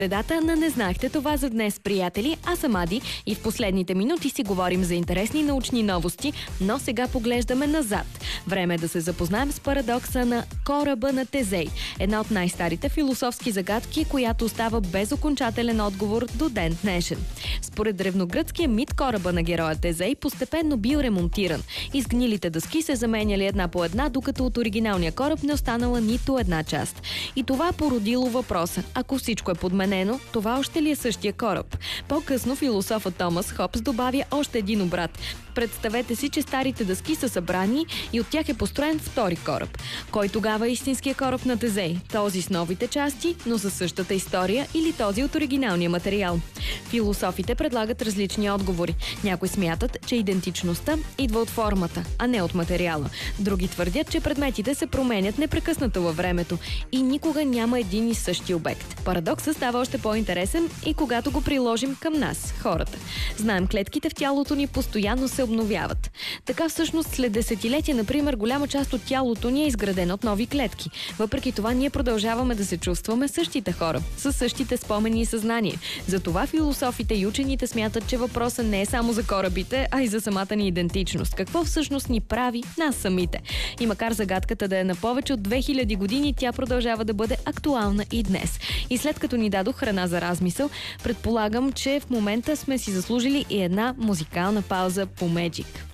Средата на "Не знаехте това" за днес, приятели. Аз съм Ади и в последните минути си говорим за интересни научни новости, но сега поглеждаме назад. Време е да се запознаем с парадокса на кораба на Тезей. Една от най-старите философски загадки, която остава без окончателен отговор до ден днешен. Според древногръцкия мит, кораба на героя Тезей постепенно бил ремонтиран. Изгнилите дъски се заменяли една по една, докато от оригиналния кораб не останала нито една част. И това породило въпроса: ако всичко е подменено, това още ли е същия кораб? По-късно философът Томас Хобс добавя още един обрат. Представете си, че старите дъски са събрани и от тях е построен втори кораб. Кой тогава е истинския кораб на Тезей? Този с новите части, но със същата история, или този от оригиналния материал? Философите предлагат различни отговори. Някои смятат, че идентичността идва от формата, а не от материала. Други твърдят, че предметите се променят непрекъснато във времето и никога няма един и същи обект. Парадоксът става още по-интересен и когато го приложим към нас, хората. Знаем, клетките в тялото ни постоянно се обновяват. Така всъщност след десетилетия, например, голяма част от тялото ни е изградена от нови клетки. Въпреки това ние продължаваме да се чувстваме същите хора, със същите спомени и съзнание. Затова философите и учените смятат, че въпросът не е само за корабите, а и за самата ни идентичност. Какво всъщност ни прави нас самите? И макар загадката да е на повече от 2000 години, тя продължава да бъде актуална и днес. И след като ни дадох храна за размисъл, предполагам, че в момента сме си заслужили и една музикална пауза по Magic.